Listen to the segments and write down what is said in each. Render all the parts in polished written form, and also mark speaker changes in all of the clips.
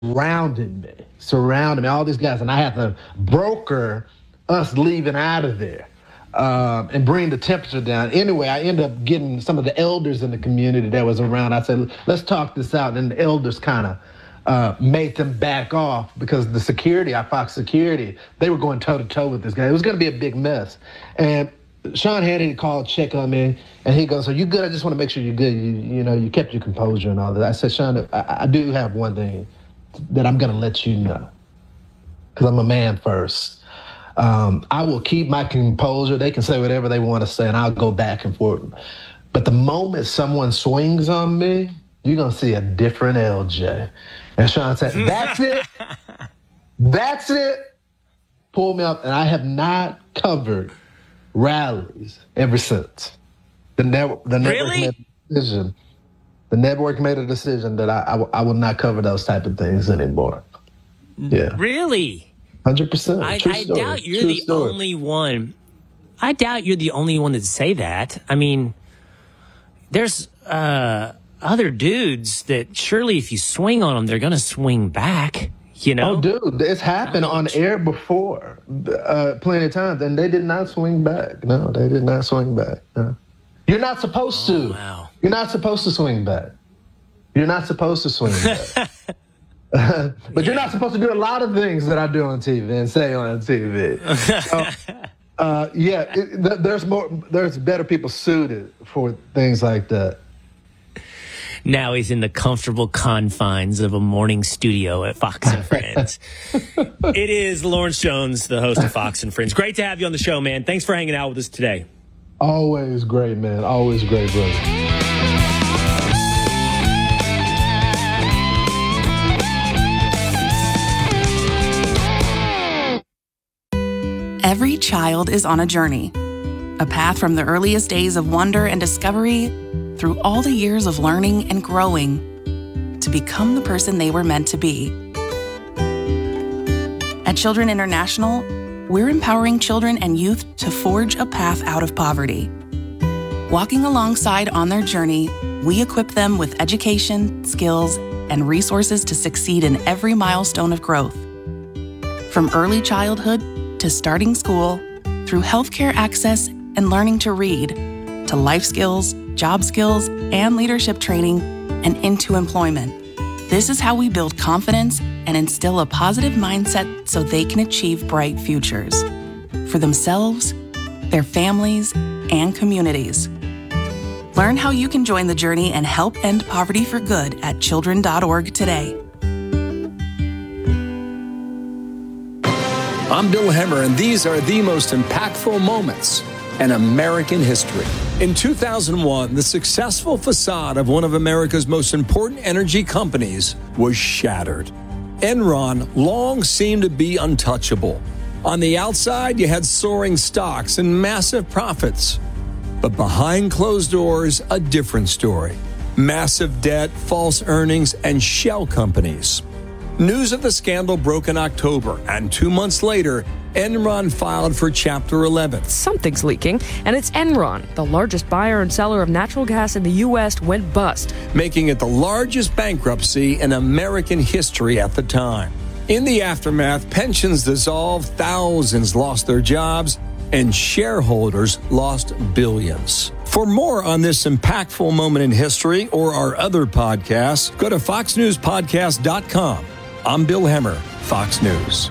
Speaker 1: surrounded me, all these guys, and I had to broker us leaving out of there and bring the temperature down. Anyway, I ended up getting some of the elders in the community that was around. I said, let's talk this out, and the elders kind of made them back off because the security, our Fox security, they were going toe-to-toe with this guy. It was going to be a big mess. And Sean Hannity called, check on me, and he goes, are you good? I just want to make sure you're good. You know, you kept your composure and all that. I said, Sean, I do have one thing that I'm going to let you know, because I'm a man first. I will keep my composure. They can say whatever they want to say, and I'll go back and forth. But the moment someone swings on me, you're going to see a different LJ. And Sean said, that's it. That's it. Pull me up, and I have not covered rallies ever since. The network
Speaker 2: Really?
Speaker 1: made a decision. The network made a decision that I will not cover those type of things anymore. Yeah.
Speaker 2: Really?
Speaker 1: 100%.
Speaker 2: I doubt you're the only one. I doubt you're the only one that say that. I mean, there's other dudes that surely if you swing on them, they're going to swing back. You know?
Speaker 1: Oh, dude, it's happened on air before plenty of times, and they did not swing back. No, they did not swing back. No. You're not supposed to.
Speaker 2: Wow.
Speaker 1: You're not supposed to swing back. You're not supposed to swing back. But you're not supposed to do a lot of things that I do on TV and say on TV. There's better people suited for things like that.
Speaker 2: Now he's in the comfortable confines of a morning studio at Fox and Friends. It is Lawrence Jones, the host of Fox and Friends. Great to have you on the show, man. Thanks for hanging out with us today.
Speaker 1: Always great, man. Always great, brother.
Speaker 3: Every child is on a journey, a path from the earliest days of wonder and discovery through all the years of learning and growing to become the person they were meant to be. At Children International, we're empowering children and youth to forge a path out of poverty. Walking alongside on their journey, we equip them with education, skills, and resources to succeed in every milestone of growth. From early childhood to starting school, through healthcare access and learning to read, to life skills, job skills, and leadership training, and into employment. This is how we build confidence and instill a positive mindset so they can achieve bright futures for themselves, their families, and communities. Learn how you can join the journey and help end poverty for good at children.org today.
Speaker 4: I'm Bill Hemmer, and these are the most impactful moments in American history. In 2001, the successful facade of one of America's most important energy companies was shattered. Enron long seemed to be untouchable. On the outside, you had soaring stocks and massive profits. But behind closed doors, a different story. Massive debt, false earnings, and shell companies. News of the scandal broke in October, and 2 months later, Enron filed for Chapter 11.
Speaker 5: Something's leaking, and it's Enron, the largest buyer and seller of natural gas in the U.S., went bust,
Speaker 4: making it the largest bankruptcy in American history at the time. In the aftermath, pensions dissolved, thousands lost their jobs, and shareholders lost billions. For more on this impactful moment in history or our other podcasts, go to foxnewspodcast.com. I'm Bill Hemmer, Fox News.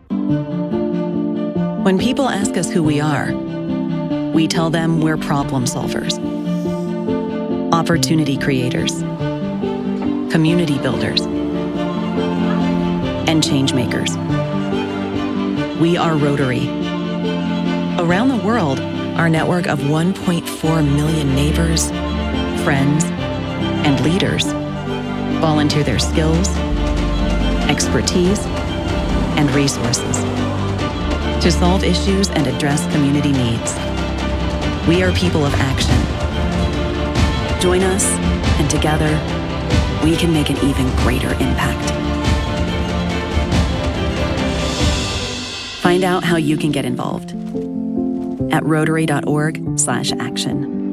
Speaker 6: When people ask us who we are, we tell them we're problem solvers, opportunity creators, community builders, and change makers. We are Rotary. Around the world, our network of 1.4 million neighbors, friends, and leaders volunteer their skills, expertise, and resources to solve issues and address community needs. We are people of action. Join us, and together, we can make an even greater impact. Find out how you can get involved at rotary.org/action.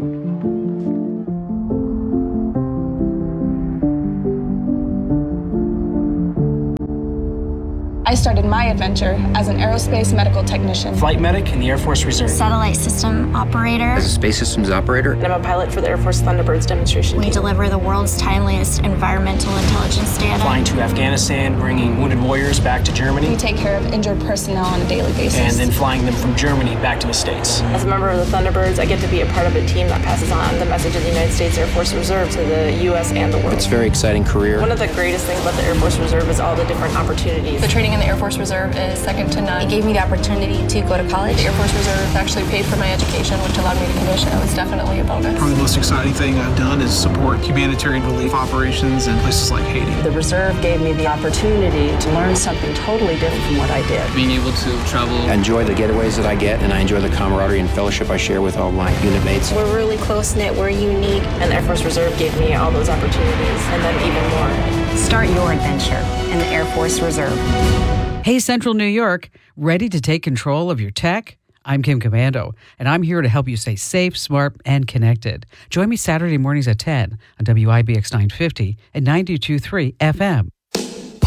Speaker 7: I started my adventure as an aerospace medical technician.
Speaker 8: Flight medic in the Air Force Reserve.
Speaker 9: Satellite system operator.
Speaker 10: As a space systems operator.
Speaker 11: And I'm a pilot for the Air Force Thunderbirds demonstration.
Speaker 9: We deliver the world's timeliest environmental intelligence data.
Speaker 8: Flying to Afghanistan, bringing wounded warriors back to Germany.
Speaker 7: We take care of injured personnel on a daily basis.
Speaker 8: And then flying them from Germany back to the States.
Speaker 11: As a member of the Thunderbirds, I get to be a part of a team that passes on the message of the United States Air Force Reserve to the U.S. and the world.
Speaker 10: It's a very exciting career.
Speaker 11: One of the greatest things about the Air Force Reserve is all the different opportunities.
Speaker 7: The training in the Air Force Reserve is second to none.
Speaker 9: It gave me the opportunity to go to college.
Speaker 7: The Air Force Reserve actually paid for my education, which allowed me to commission. It was definitely a bonus.
Speaker 12: Probably the most exciting thing I've done is support humanitarian relief operations in places like Haiti.
Speaker 13: The Reserve gave me the opportunity to learn something totally different from what I did.
Speaker 12: Being able to travel.
Speaker 10: I enjoy the getaways that I get, and I enjoy the camaraderie and fellowship I share with all my unit mates.
Speaker 11: We're really close-knit, we're unique, and the Air Force Reserve gave me all those opportunities, and then even more.
Speaker 9: Start your adventure in the Air Force Reserve.
Speaker 14: Hey, Central New York, ready to take control of your tech? I'm Kim Commando, and I'm here to help you stay safe, smart, and connected. Join me Saturday mornings at 10 on WIBX 950 and 92.3 FM.